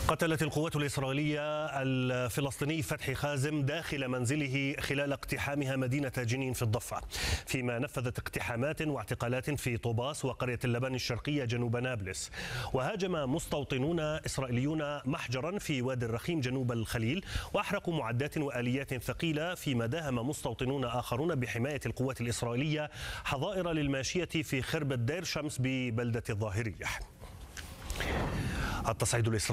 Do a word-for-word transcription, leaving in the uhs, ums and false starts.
قتلت القوات الإسرائيلية الفلسطيني فتحي خازم داخل منزله خلال اقتحامها مدينة جنين في الضفة، فيما نفذت اقتحامات واعتقالات في طوباس وقرية اللبن الشرقية جنوب نابلس. وهاجم مستوطنون إسرائيليون محجرا في وادي الرخيم جنوب الخليل، وأحرقوا معدات وآليات ثقيلة، فيما داهم مستوطنون آخرون بحماية القوات الإسرائيلية حظائر للماشية في خربة دير شمس ببلدة الظاهرية. التصعيد الإسرائيلي